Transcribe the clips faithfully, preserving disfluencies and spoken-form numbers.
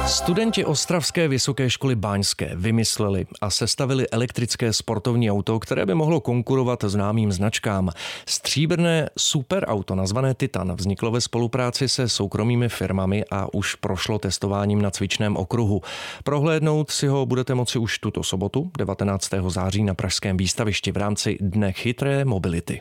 Studenti Ostravské vysoké školy báňské vymysleli a sestavili elektrické sportovní auto, které by mohlo konkurovat známým značkám. Stříbrné superauto nazvané Titan vzniklo ve spolupráci se soukromými firmami a už prošlo testováním na cvičném okruhu. Prohlédnout si ho budete moci už tuto sobotu, devatenáctého září na pražském výstavišti v rámci Dne chytré mobility.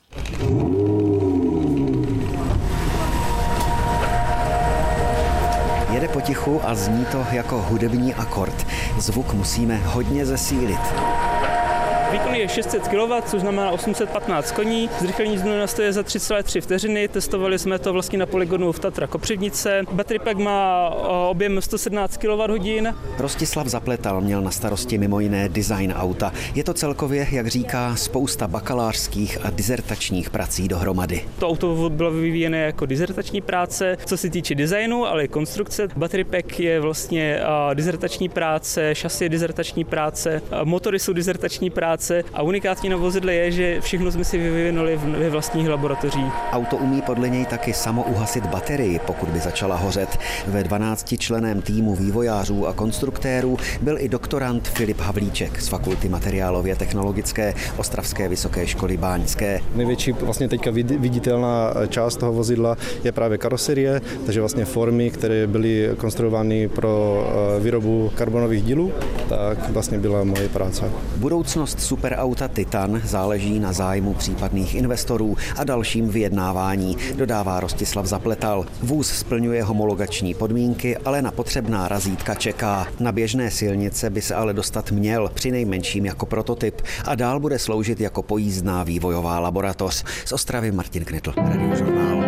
Jede potichu a zní to jako hudební akord. Zvuk musíme hodně zesílit. Výkon je šest set kilowattů, což znamená osm set patnáct koní. Zrychlení z nuly na sto je za tři celé tři vteřiny. Testovali jsme to vlastně na poligonu v Tatra Kopřivnice. Battery pack má objem sto sedmnáct kilowatthodin. Rostislav Zapletal měl na starosti mimo jiné design auta. Je to celkově, jak říká, spousta bakalářských a dizertačních prací dohromady. To auto bylo vyvíjené jako dizertační práce, co se týče designu, ale i konstrukce. Battery pack je vlastně dizertační práce, šasy je dizertační práce, motory jsou dizertační práce. A unikátní na vozidle je, že všechno jsme si vyvinuli ve vlastních laboratořích. Auto umí podle něj taky samo uhasit baterii, pokud by začala hořet. Ve dvanáctičlenném týmu vývojářů a konstruktérů byl i doktorand Filip Havlíček z Fakulty materiálově technologické Ostravské vysoké školy báňské. Největší vlastně teďka viditelná část toho vozidla je právě karoserie, takže vlastně formy, které byly konstruovány pro výrobu karbonových dílů, tak vlastně byla moje práce. Budoucnost superauta Titan záleží na zájmu případných investorů a dalším vyjednávání, dodává Rostislav Zapletal. Vůz splňuje homologační podmínky, ale na potřebná razítka čeká. Na běžné silnice by se ale dostat měl, přinejmenším jako prototyp, a dál bude sloužit jako pojízdná vývojová laboratoř. Z Ostravy Martin Knitl, Radiožurnál.